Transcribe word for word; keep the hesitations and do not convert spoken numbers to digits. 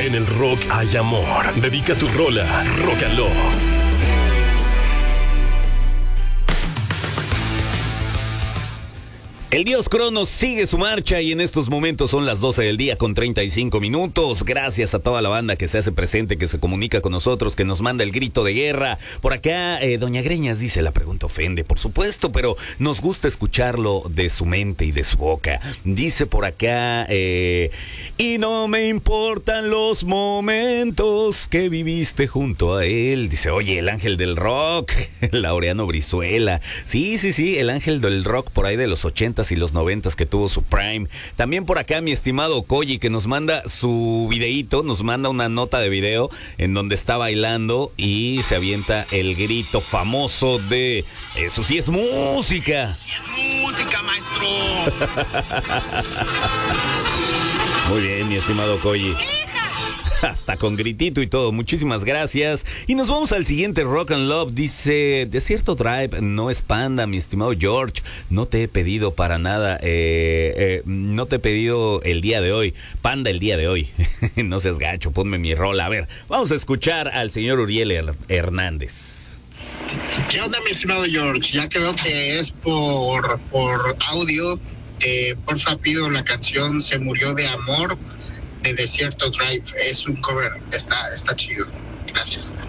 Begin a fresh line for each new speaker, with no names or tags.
En el rock hay amor. Dedica tu rola Rock and Love.
El dios Cronos sigue su marcha y en estos momentos son las doce del día con treinta y cinco minutos. Gracias a toda la banda que se hace presente, que se comunica con nosotros, que nos manda el grito de guerra. Por acá, eh, Doña Greñas dice, la pregunta ofende, por supuesto, pero nos gusta escucharlo de su mente y de su boca. Dice por acá, eh, y no me importan los momentos que viviste junto a él. Dice, oye, el ángel del rock, Laureano Brizuela. Sí, sí, sí, el ángel del rock por ahí de los ochenta y los noventas que tuvo su prime. También por acá mi estimado Koji, que nos manda su videíto, nos manda una nota de video en donde está bailando y se avienta el grito famoso de eso sí es música.
Sí es música, maestro.
Muy bien, mi estimado Koji. Hasta con gritito y todo. Muchísimas gracias. Y nos vamos al siguiente Rock and Love. Dice, Desierto Drive no es Panda, mi estimado George. No te he pedido para nada. Eh, eh, no te he pedido el día de hoy. Panda el día de hoy. No seas gacho, ponme mi rola. A ver, vamos a escuchar al señor Uriel Hernández.
¿Qué onda, mi estimado George? Ya que veo que es por, por audio, eh, porfa pido la canción Se Murió de Amor de Desierto Drive. Es un cover, está, está chido. Gracias.